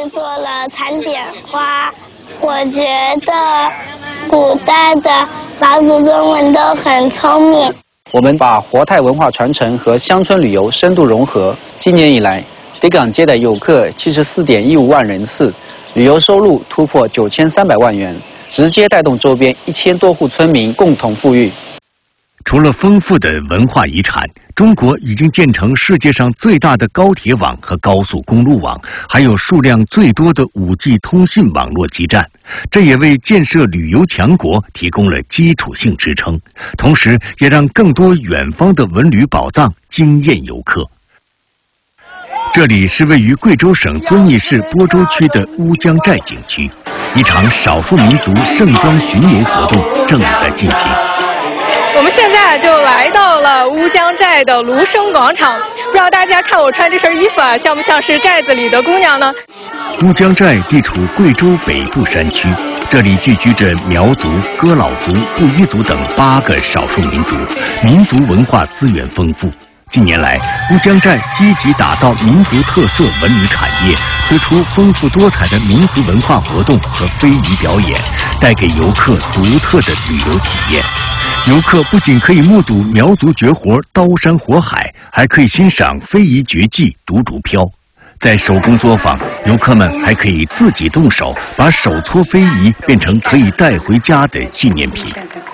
制作了蚕茧花。我觉得古代的老祖宗们都很聪明。 我们把活态文化传承和乡村旅游深度融合。今年以来，北港接待游客74.15万人次，旅游收入突破9300万元，直接带动周边1000多户村民共同富裕。 除了丰富的文化遗产，中国已经建成世界上最大的高铁网和高速公路网，还有数量最多的5G 通信网络基站，这也为建设旅游强国提供了基础性支撑，同时也让更多远方的文旅宝藏惊艳游客。这里是位于贵州省遵义市播州区的乌江寨景区，一场少数民族盛装巡游活动正在进行。 我们现在就来到了乌江寨的芦笙广场，不知道大家看我穿这身衣服啊，像不像是寨子里的姑娘呢？ 乌江寨地处贵州北部山区，这里聚居着苗族、哥老族、布依族等8个少数民族，民族文化资源丰富。近年来，乌江寨积极打造民族特色文旅产业，推出丰富多彩的民俗文化活动和非遗表演，带给游客独特的旅游体验。游客不仅可以目睹苗族绝活刀山火海，还可以欣赏非遗绝技独竹飘。在手工作坊，游客们还可以自己动手，把手搓非遗变成可以带回家的纪念品。